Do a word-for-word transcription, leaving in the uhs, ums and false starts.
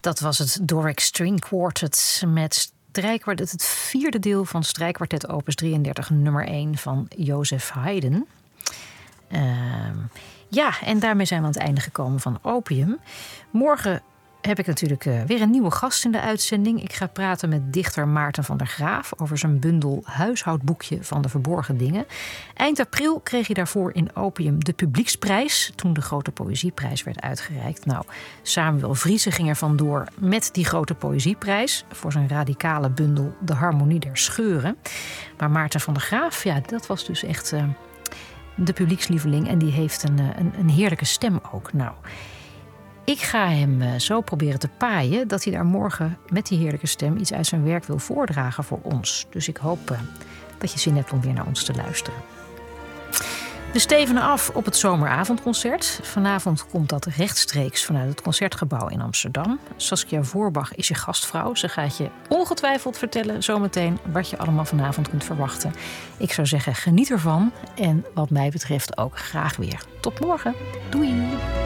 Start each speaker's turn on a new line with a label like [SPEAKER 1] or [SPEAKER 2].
[SPEAKER 1] dat was het Doric String Quartet met strijkkwartet, het vierde deel van strijkkwartet opus drieëndertig, nummer één van Joseph Haydn. Uh, ja, en daarmee zijn we aan het einde gekomen van Opium. Morgen heb ik natuurlijk uh, weer een nieuwe gast in de uitzending. Ik ga praten met dichter Maarten van der Graaf over zijn bundel Huishoudboekje van de verborgen dingen. Eind april kreeg hij daarvoor in Opium de publieksprijs, toen de Grote Poëzieprijs werd uitgereikt. Nou, Samuel Vriese ging er vandoor met die Grote Poëzieprijs voor zijn radicale bundel De Harmonie der Scheuren. Maar Maarten van der Graaf, ja, dat was dus echt uh, de publiekslieveling en die heeft een, een, een heerlijke stem ook. Nou, ik ga hem zo proberen te paaien dat hij daar morgen met die heerlijke stem iets uit zijn werk wil voordragen voor ons. Dus ik hoop uh, dat je zin hebt om weer naar ons te luisteren. We stevenen af op het zomeravondconcert. Vanavond komt dat rechtstreeks vanuit het Concertgebouw in Amsterdam. Saskia Voorbach is je gastvrouw. Ze gaat je ongetwijfeld vertellen zometeen wat je allemaal vanavond kunt verwachten. Ik zou zeggen, geniet ervan. En wat mij betreft ook graag weer. Tot morgen. Doei!